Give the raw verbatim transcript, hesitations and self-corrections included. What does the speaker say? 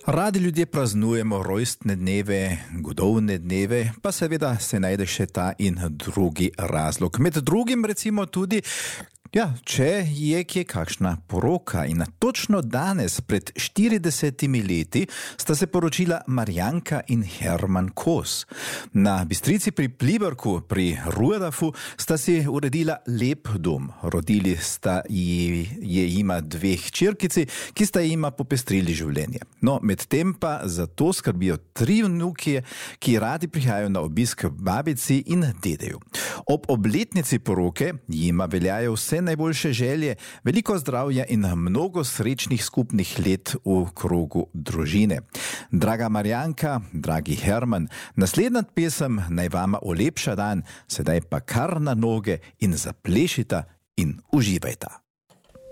Radi ljudje praznujemo rojstne dneve, godovne dneve, pa seveda se najde še ta in drugi razlog. Med drugim recimo tudi, ja, če je kje kakšna poroka. In točno danes, pred štiridesetimi leti, sta se poročila Marjanka in Herman Kos. Na Bistrici pri Pliberku, pri Ruedafu, sta si uredila lep dom. Rodili sta ji, je ima dve hčerkici, ki sta jima popestrili življenje. No, medtem pa za to skrbijo tri vnuki, ki radi prihajajo na obisk babici in dedeju. Ob obletnici poroke jima veljajo vse najboljše želje, veliko zdravja in mnogo srečnih skupnih let v krogu družine. Draga Marjanka, dragi Herman, naslednja pesem naj vama olepša dan, sedaj pa kar na noge in zaplešita in uživajta.